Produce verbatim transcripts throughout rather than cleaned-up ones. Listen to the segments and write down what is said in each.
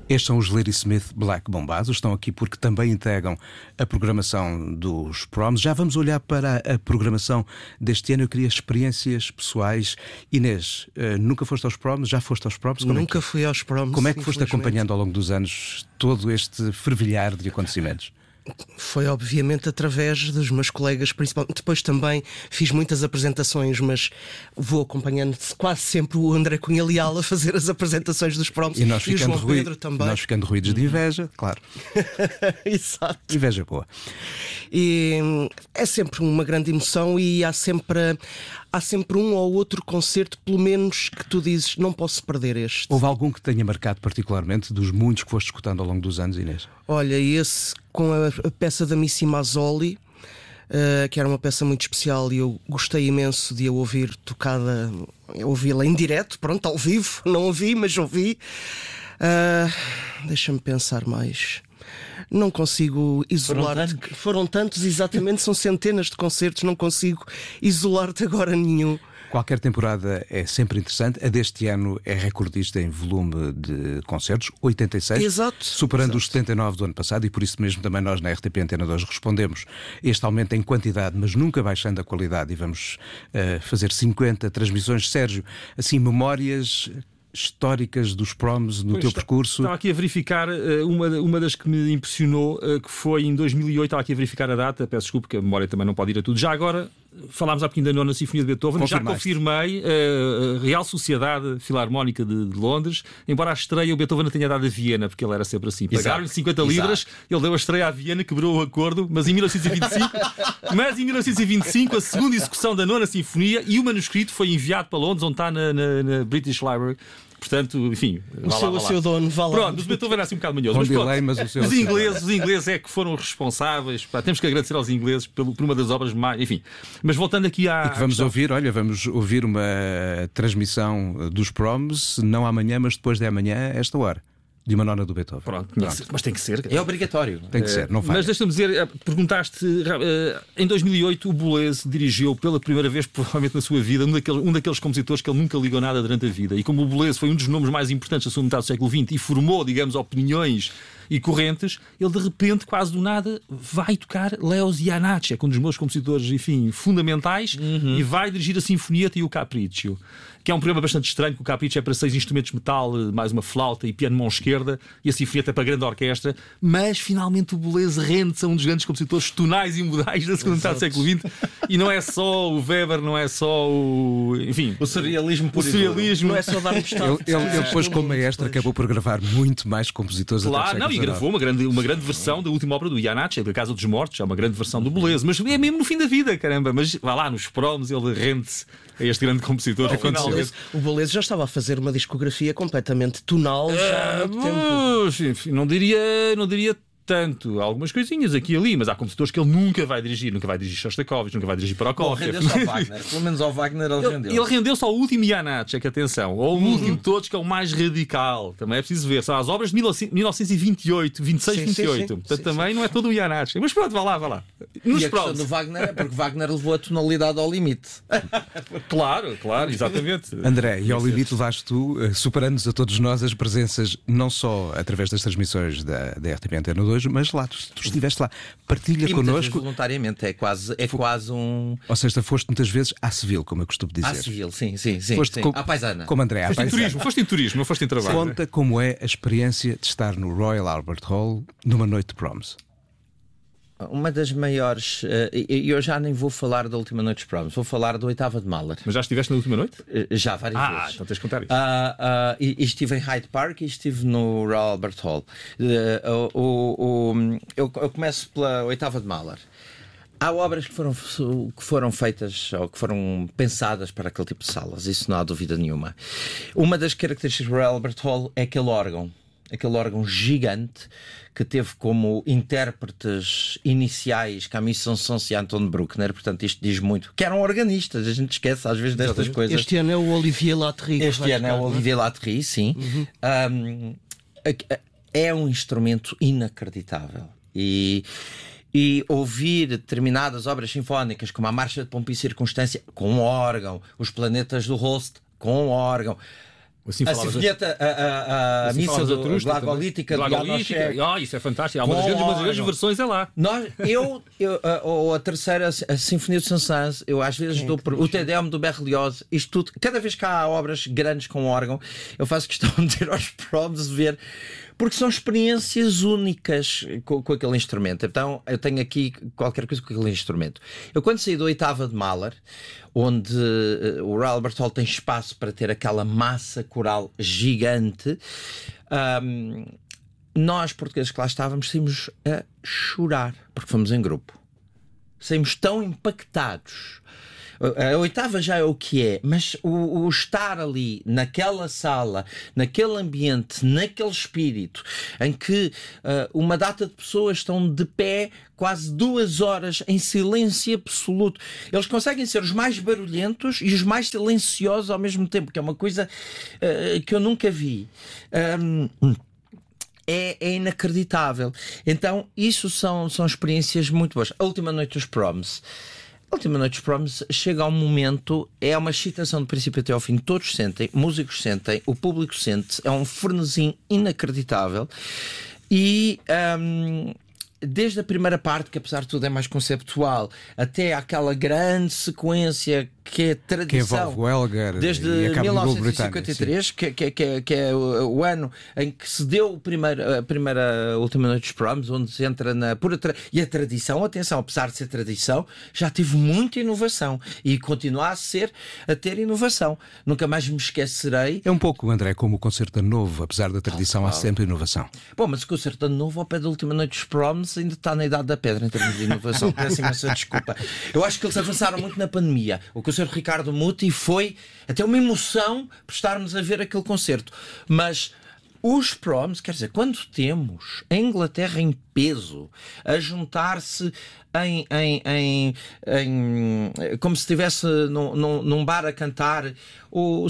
Estes são os Ladysmith Black Bombazos, estão aqui porque também integram a programação dos Proms. Já vamos olhar para a programação deste ano. Eu queria experiências pessoais. Inês, uh, nunca foste aos Proms? Já foste aos Proms? Como nunca é que... fui aos Proms. Como é que foste acompanhando ao longo dos anos todo este fervilhar de acontecimentos? Foi obviamente através dos meus colegas, principalmente. Depois também fiz muitas apresentações, mas vou acompanhando quase sempre o André Cunha Leal a fazer as apresentações dos Proms. E nós e o ficando, João rui... Pedro também. nós ficando ruídos de inveja, claro. Exato. Inveja boa. E é sempre uma grande emoção e há sempre, há sempre um ou outro concerto, pelo menos, que tu dizes, não posso perder este. Houve algum que tenha marcado particularmente dos muitos que foste escutando ao longo dos anos, Inês? Olha, esse com a, a peça da Missy Mazzoli, uh, que era uma peça muito especial e eu gostei imenso de a ouvir tocada, ouvi-la em direto, pronto, ao vivo, não ouvi, mas ouvi. Uh, deixa-me pensar mais. Não consigo isolar. Foram tantos? Foram tantos, exatamente, são centenas de concertos, não consigo isolar-te agora nenhum. Qualquer temporada é sempre interessante. A deste ano é recordista em volume de concertos, oitenta e seis, Exato. superando Exato. os setenta e nove do ano passado, e por isso mesmo também nós na R T P Antena dois respondemos este aumento em quantidade, mas nunca baixando a qualidade, e vamos uh, fazer cinquenta transmissões. Sérgio, assim, memórias históricas dos Proms no pois teu está, percurso? Estava aqui a verificar uh, uma, uma das que me impressionou, uh, que foi em dois mil e oito. Estava aqui a verificar a data, peço desculpa, porque a memória também não pode ir a tudo. Já agora, falámos há pouquinho da Nona Sinfonia de Beethoven. Já confirmei, uh, a Real Sociedade Filarmónica de, de Londres, embora a estreia o Beethoven não tenha dado a Viena, porque ele era sempre assim. Pagaram-lhe cinquenta libras, exato. Ele deu a estreia à Viena, quebrou o acordo, mas em mil novecentos e vinte e cinco, mas em mil novecentos e vinte e cinco a segunda execução da Nona Sinfonia, e o manuscrito foi enviado para Londres, onde está na, na, na British Library. Portanto, enfim, o seu, lá, o seu dono, vá lá. Pronto, os Beethoven era assim um bocado manhoso. Mas, delay, mas o seu os, ingleses, os ingleses é que foram responsáveis. Pá, temos que agradecer aos ingleses por, por uma das obras mais. Enfim, mas voltando aqui à. E que vamos questão... ouvir, olha, vamos ouvir uma transmissão dos Proms, não amanhã, mas depois de amanhã, a esta hora. De uma nona do Beethoven. Pronto, Pronto. Mas tem que ser. É obrigatório. Tem que ser, não faz. Mas deixa-me dizer, perguntaste, em dois mil e oito o Boulez dirigiu pela primeira vez, provavelmente na sua vida, um daqueles, um daqueles compositores que ele nunca ligou nada durante a vida. E como o Boulez foi um dos nomes mais importantes da segunda metade do século vinte e formou, digamos, opiniões e correntes, ele de repente, quase do nada, vai tocar Leos Janáček, um dos meus compositores, enfim, fundamentais, uhum. e vai dirigir a Sinfonietta e o Capriccio, que é um programa bastante estranho, que o Capriccio é para seis instrumentos de metal, mais uma flauta e piano mão esquerda, e a Sinfonietta é para grande orquestra, mas finalmente o Boulez rende-se a um dos grandes compositores tonais e modais da segunda metade do século vinte, e não é só o Weber, não é só o... enfim... O surrealismo o surrealismo. Não é só dar um estado. Ele, ele, ele depois, como maestro, acabou por gravar muito mais compositores. Claro, não, e gravou uma grande, uma grande versão da última obra do Janáček, da Casa dos Mortos, é uma grande versão do Boulez, mas é mesmo no fim da vida, caramba, mas vá lá, nos Proms ele rende-se a este grande compositor. Oh, finalmente, o Boulez já estava a fazer uma discografia completamente tonal já há muito uh, tempo. Enfim, não diria, não diria tanto, algumas coisinhas aqui e ali, mas há compositores que ele nunca vai dirigir, nunca vai dirigir Shostakovich, nunca vai dirigir Prokofiev. Rendeu-se ao Wagner, pelo menos ao Wagner ele rendeu. Ele rendeu-se ao último Janáček, atenção, ou o uhum. último de todos, que é o mais radical, também é preciso ver, são as obras de mil novecentos e vinte e oito, vinte e seis, vinte e oito, portanto sim, também sim. não é todo o Janáček, mas pronto, vá lá, vá lá. Nos e a questão do Wagner é porque Wagner levou a tonalidade ao limite. Claro, claro, exatamente. André, e ao limite levaste tu, superando-nos a todos nós as presenças, não só através das transmissões da, da R T P Antena dois, mas lá tu, tu estiveste lá, partilha e connosco. Voluntariamente, é quase, é quase um. Ou seja, foste muitas vezes à civil, como eu costumo dizer. À civil, sim, sim, sim. Foste sim. Com, à paisana. Como André, à foste paisana. Em turismo, foste em turismo, não foste em trabalho. Conta né? como é a experiência de estar no Royal Albert Hall numa noite de Proms. Uma das maiores. E uh, eu já nem vou falar da última noite de Proms, vou falar da oitava de Mahler. Mas já estiveste na última noite? Uh, já, várias ah, vezes. Ah, então tens de contar isso. Uh, uh, e, e estive em Hyde Park e estive no Royal Albert Hall. Uh, uh, uh, uh, eu, eu começo pela oitava de Mahler. Há obras que foram, que foram feitas ou que foram pensadas para aquele tipo de salas, isso não há dúvida nenhuma. Uma das características do Royal Albert Hall é aquele órgão. Aquele órgão gigante que teve como intérpretes iniciais Camille Saint-Saëns e Anton Bruckner, portanto isto diz muito, que eram organistas, a gente esquece às vezes destas coisas. Este ano é o Olivier Lattery. Este ano é o Olivier Lattery, sim. Uhum. Um, é um instrumento inacreditável e... E ouvir determinadas obras sinfónicas, como a Marcha de Pompa e Circunstância, com órgão, os Planetas do Holst, com órgão, Assim A falavas- sinfonieta, a, a, a assim missa falavas do Atrustra também. Glagolítica, do Glagolítica. Janoschek. Ah, isso é fantástico. Há uma das Com grandes, uma das grandes órgão. versões é lá. Nós, eu, eu a, ou a terceira, a Sinfonia de Saint-Saëns, eu às vezes dou por, o Te Deum do Berlioz, isto tudo, cada vez que há obras grandes com órgão, eu faço questão de ir aos proms ver, porque são experiências únicas com, com aquele instrumento. Então eu tenho aqui qualquer coisa com aquele instrumento. Eu, quando saí da oitava de Mahler, onde uh, o Royal Albert Hall tem espaço para ter aquela massa coral gigante, um, nós, portugueses que lá estávamos, saímos a chorar, porque fomos em grupo. Saímos tão impactados. A oitava já é o que é, mas o, o estar ali, naquela sala, naquele ambiente, naquele espírito, em que uh, uma data de pessoas estão de pé quase duas horas em silêncio absoluto. Eles conseguem ser os mais barulhentos e os mais silenciosos ao mesmo tempo, que é uma coisa uh, que eu nunca vi. Um, É, é inacreditável. Então, isso são, são experiências muito boas. A última noite dos proms. A última noite dos proms chega a um momento, é uma excitação do princípio até ao fim. Todos sentem, músicos sentem, o público sente. É um frenesim inacreditável. E... Um, desde a primeira parte, que apesar de tudo é mais conceptual, até aquela grande sequência que é tradição, que envolve o Elgar desde e a mil novecentos e cinquenta e três, que, que, que, que é o, o ano em que se deu o primeiro, a primeira Última Noite dos Proms, onde se entra na pura tra... e a tradição, atenção, apesar de ser tradição, já teve muita inovação e continua a ser a ter inovação. Nunca mais me esquecerei. É um pouco, André, como o Concerto de Ano Novo. Apesar da tradição, Ah, há sempre inovação. Bom, mas o Concerto de Ano Novo, ao pé da Última Noite dos Proms, ainda está na idade da pedra em termos de inovação. Peço imensa desculpa. Eu acho que eles avançaram muito na pandemia. O Concerto Ricardo Muti foi até uma emoção por estarmos a ver aquele concerto. Mas os proms, quer dizer, quando temos a Inglaterra em peso a juntar-se em, em, em, em como se estivesse num, num, num bar a cantar o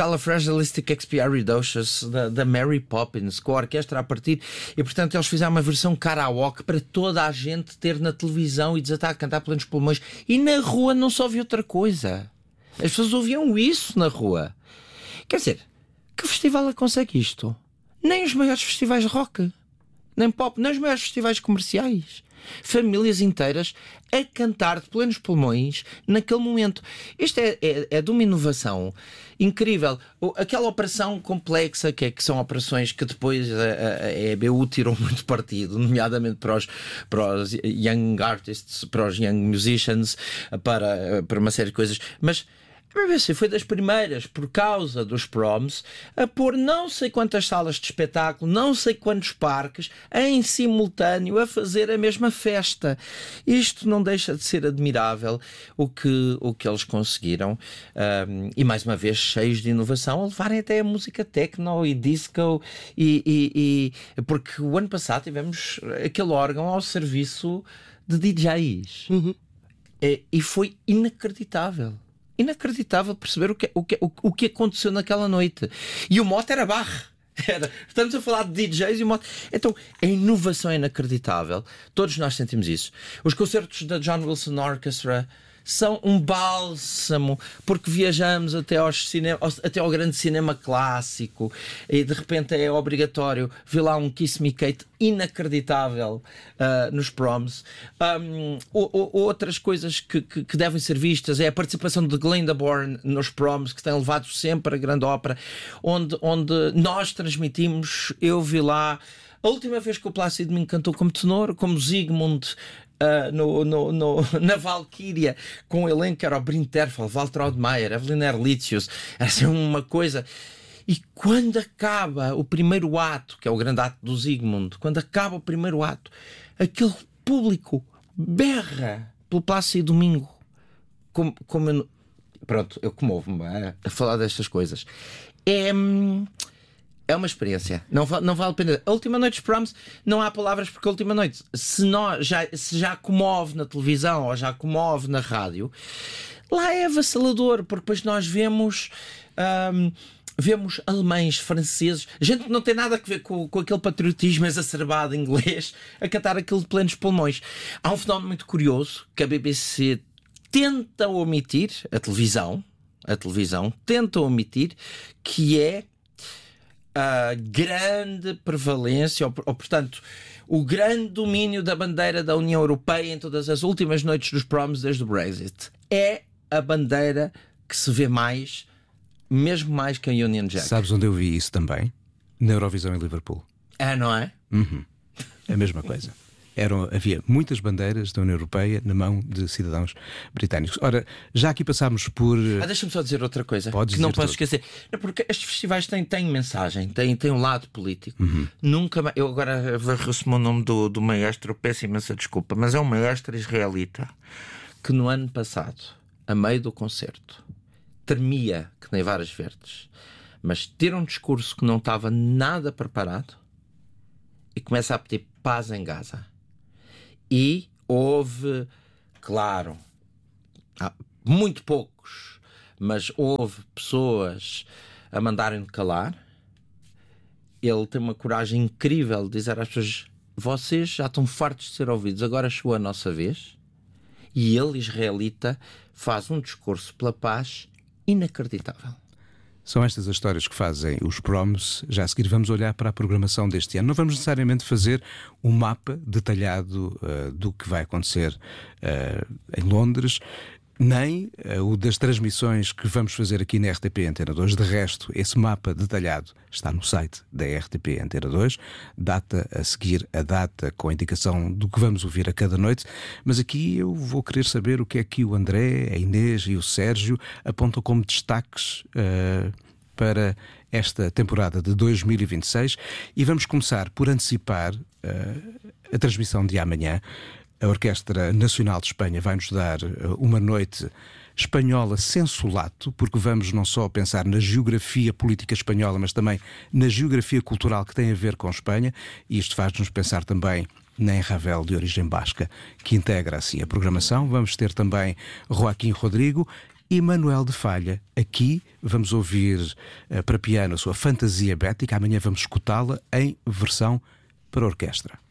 Supercalifragilisticexpialidocious da, da Mary Poppins, com a orquestra a partir, e portanto eles fizeram uma versão karaoke para toda a gente ter na televisão e desatar a cantar plenos pulmões, e na rua não se ouve outra coisa. As pessoas ouviam isso na rua. Quer dizer, que festival é que consegue isto? Nem os maiores festivais de rock, nem pop, nem os maiores festivais comerciais. Famílias inteiras a cantar de plenos pulmões naquele momento. Isto é, é, é de uma inovação incrível. Aquela operação complexa, que, é, que são operações que depois a, a E B U tirou muito partido, nomeadamente para os, para os young artists, para os young musicians, para, para uma série de coisas. Mas a B B C foi das primeiras, por causa dos proms, a pôr não sei quantas salas de espetáculo, não sei quantos parques, em simultâneo a fazer a mesma festa. Isto não deixa de ser admirável o que, o que eles conseguiram. Um, e mais uma vez, cheios de inovação, a levarem até a música techno e disco. E, e, e, porque o ano passado tivemos aquele órgão ao serviço de D Js. Uhum. E, e foi inacreditável. Inacreditável perceber o que, o, que, o, o que aconteceu naquela noite. E o mote era Bach. Era, estamos a falar de D Js e o mote. Então, a inovação é inacreditável. Todos nós sentimos isso. Os concertos da John Wilson Orchestra são um bálsamo, porque viajamos até, aos cinema, até ao grande cinema clássico e de repente é obrigatório ver lá um Kiss Me Kate inacreditável uh, nos proms. Um, ou, ou, outras coisas que, que, que devem ser vistas é a participação de Glenda Bourne nos proms, que tem levado sempre a grande ópera, onde, onde nós transmitimos. Eu vi lá a última vez que o Plácido me cantou como tenor, como Zygmunt. Uh, no, no, no, na Valkyria, com o elenco que era o Brinterfel, Walter Oudmayer, Evelyn Erlitzius, era assim uma coisa. E quando acaba o primeiro ato, que é o grande ato do Zygmunt, quando acaba o primeiro ato, aquele público berra pelo Plácido Domingo, como, como eu, pronto, eu comovo-me a, a falar destas coisas. É. É uma experiência, não, não vale a pena. A Última Noite dos Proms, não há palavras, porque a Última Noite, se, nós, já, se já comove na televisão ou já comove na rádio, lá é avassalador, porque depois nós vemos hum, vemos alemães, franceses, gente que não tem nada a ver com, com aquele patriotismo exacerbado inglês, a cantar aquilo de plenos pulmões. Há um fenómeno muito curioso que a B B C tenta omitir, a televisão, a televisão tenta omitir, que é a grande prevalência, ou, ou portanto, o grande domínio da bandeira da União Europeia em todas as últimas noites dos proms desde o Brexit. É a bandeira que se vê mais, mesmo mais que a Union Jack. Sabes onde eu vi isso também? Na Eurovisão em Liverpool. É, não é? Uhum. A mesma coisa. Eram, havia muitas bandeiras da União Europeia na mão de cidadãos britânicos. Ora, já aqui passámos por... Ah, deixa-me só dizer outra coisa. Podes que não dizer posso tudo. esquecer. É porque estes festivais têm, têm mensagem, têm, têm um lado político. Uhum. Nunca mais... Eu agora resumo o nome do, do maestro, peço imensa desculpa, mas é um maestro israelita que no ano passado, a meio do concerto, tremia que nem varas verdes, mas tira um discurso que não estava nada preparado e começa a pedir paz em Gaza. E houve, claro, muito poucos, mas houve pessoas a mandarem-no calar. Ele tem uma coragem incrível de dizer às pessoas: vocês já estão fartos de ser ouvidos, agora chegou a nossa vez. E ele, israelita, faz um discurso pela paz inacreditável. São estas as histórias que fazem os proms. Já a seguir vamos olhar para a programação deste ano. Não vamos necessariamente fazer um mapa detalhado uh, do que vai acontecer uh, em Londres, nem uh, o das transmissões que vamos fazer aqui na R T P Antena dois. De resto, esse mapa detalhado está no site da R T P Antena dois. Data a seguir, a data com a indicação do que vamos ouvir a cada noite. Mas aqui eu vou querer saber o que é que o André, a Inês e o Sérgio apontam como destaques uh, para esta temporada de dois mil e vinte e seis. E vamos começar por antecipar uh, a transmissão de amanhã. A Orquestra Nacional de Espanha vai-nos dar uma noite espanhola sensolato, porque vamos não só pensar na geografia política espanhola, mas também na geografia cultural que tem a ver com Espanha, e isto faz-nos pensar também na Ravel de origem basca, que integra assim a programação. Vamos ter também Joaquim Rodrigo e Manuel de Falha. Aqui vamos ouvir uh, para piano a sua Fantasia Bética. Amanhã vamos escutá-la em versão para orquestra.